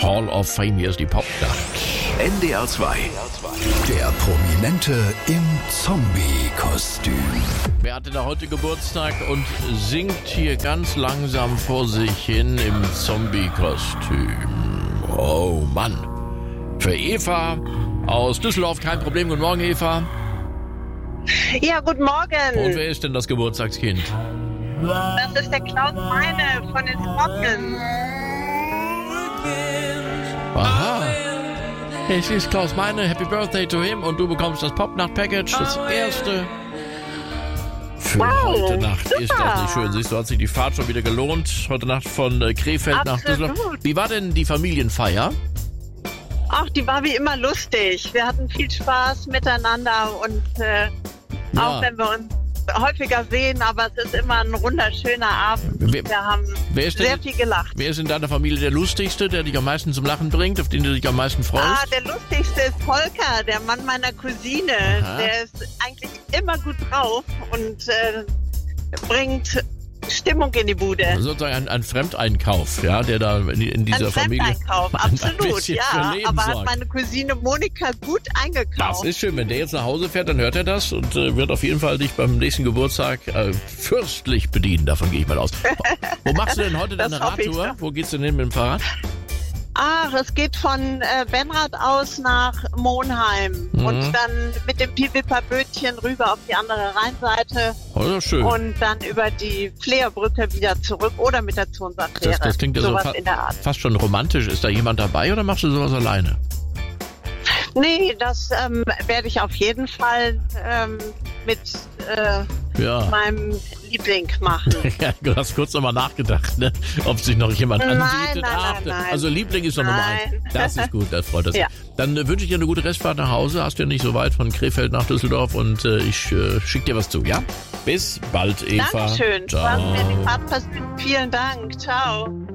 Hall of Fame. Hier ist die Popnacht. NDR 2. Der Prominente im Zombie-Kostüm. Wer hatte da heute Geburtstag und singt hier ganz langsam vor sich hin im Zombie-Kostüm? Oh Mann. Für Eva aus Düsseldorf kein Problem. Guten Morgen, Eva. Ja, guten Morgen. Und wer ist denn das Geburtstagskind? Das ist der Klaus Meine von den Scorpions. Aha. Es ist Klaus Meine. Happy Birthday to him. Und du bekommst das Popnacht-Package. Das erste für heute Nacht. Super. Ist das nicht schön? Siehst du, hat sich die Fahrt schon wieder gelohnt. Heute Nacht von Krefeld nach Düsseldorf. Wie war denn die Familienfeier? Ach, die war wie immer lustig. Wir hatten viel Spaß miteinander und auch wenn wir uns häufiger sehen, aber es ist immer ein wunderschöner Abend. Wir haben sehr viel gelacht. Wer ist in deiner Familie der Lustigste, der dich am meisten zum Lachen bringt, auf den du dich am meisten freust? Der lustigste ist Volker, der Mann meiner Cousine. Aha. Der ist eigentlich immer gut drauf und bringt Stimmung in die Bude. Sozusagen ein Fremdeinkauf, ja, der da in dieser Familie... Ein Fremdeinkauf, ein absolut, bisschen ja. für Leben Aber sorgt. hat meine Cousine Monika gut eingekauft. Das ist schön, wenn der jetzt nach Hause fährt, dann hört er das und wird auf jeden Fall dich beim nächsten Geburtstag fürstlich bedienen, davon gehe ich mal aus. Wo machst du denn heute deine hoffe ich Radtour? doch. Wo geht's denn hin mit dem Fahrrad? Ach, es geht von Benrath aus nach Monheim und dann mit dem Piwipperbötchen rüber auf die andere Rheinseite Oh, das ist schön. und dann über die Fleerbrücke wieder zurück oder mit der Zonsaffäre. Das klingt ja so sowas in der Art. fast schon romantisch. Ist da jemand dabei oder machst du sowas alleine? Nee, das werde ich auf jeden Fall mit meinem Liebling machen. Ja, du hast kurz nochmal nachgedacht, ne? Ob sich noch jemand anbietet. Nein. Also Liebling ist doch Nummer 1. Das ist gut, das freut uns. Ja. Dann wünsche ich dir eine gute Restfahrt nach Hause. Hast ja nicht so weit von Krefeld nach Düsseldorf und ich schicke dir was zu, ja? Bis bald, Eva. Dankeschön. Ciao. Spaß mir die Fahrt passiert. Vielen Dank. Ciao.